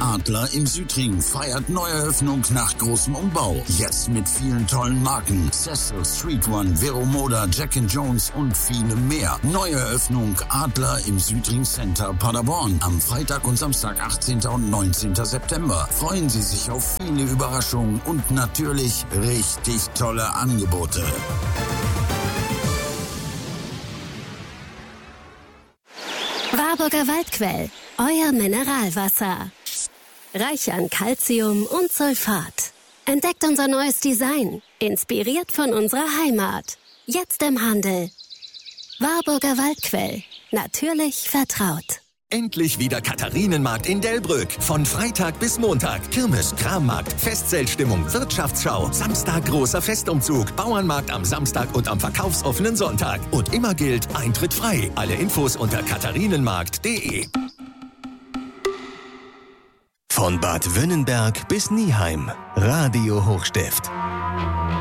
Adler im Südring feiert Neueröffnung nach großem Umbau. Jetzt mit vielen tollen Marken. Cecil, Street One, Vero Moda, Jack & Jones und vielem mehr. Neueröffnung Adler im Südring Center Paderborn am Freitag und Samstag, 18. und 19. September. Freuen Sie sich auf viele Überraschungen und natürlich richtig tolle Angebote. Warburger Waldquell, euer Mineralwasser. Reich an Calcium und Sulfat. Entdeckt unser neues Design, inspiriert von unserer Heimat. Jetzt im Handel. Warburger Waldquell, natürlich vertraut. Endlich wieder Katharinenmarkt in Delbrück. Von Freitag bis Montag. Kirmes, Krammarkt, Festzeltstimmung, Wirtschaftsschau. Samstag großer Festumzug. Bauernmarkt am Samstag und am verkaufsoffenen Sonntag. Und immer gilt, Eintritt frei. Alle Infos unter katharinenmarkt.de. Von Bad Wünnenberg bis Nieheim. Radio Hochstift.